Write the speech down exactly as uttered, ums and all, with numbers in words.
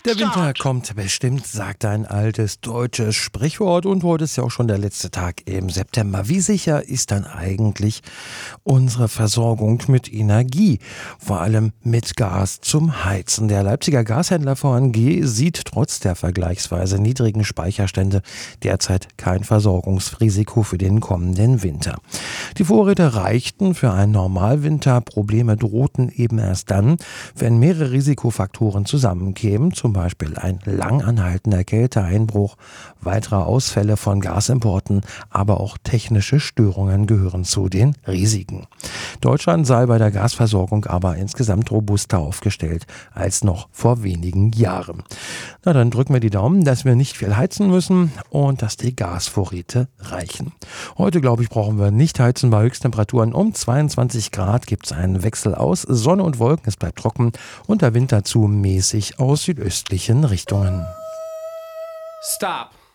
Der Winter kommt bestimmt, sagt ein altes deutsches Sprichwort. Und heute ist ja auch schon der letzte Tag im September. Wie sicher ist dann eigentlich unsere Versorgung mit Energie? Vor allem mit Gas zum Heizen. Der Leipziger Gashändler V N G sieht trotz der vergleichsweise niedrigen Speicherstände derzeit kein Versorgungsrisiko für den kommenden Winter. Die Vorräte reichten für einen Normalwinter. Probleme drohten eben erst dann, wenn mehrere Risikofaktoren zusammenkämen, zum Beispiel ein lang anhaltender Kälteeinbruch, weitere Ausfälle von Gasimporten, aber auch technische Störungen gehören zu den Risiken. Deutschland sei bei der Gasversorgung aber insgesamt robuster aufgestellt als noch vor wenigen Jahren. Na, dann drücken wir die Daumen, dass wir nicht viel heizen müssen und dass die Gasvorräte reichen. Heute, glaube ich, brauchen wir nicht heizen. Bei Höchsttemperaturen um zweiundzwanzig Grad gibt es einen Wechsel aus Sonne und Wolken. Es bleibt trocken und der Wind dazu mäßig aus südöstlichen Richtungen. Stop.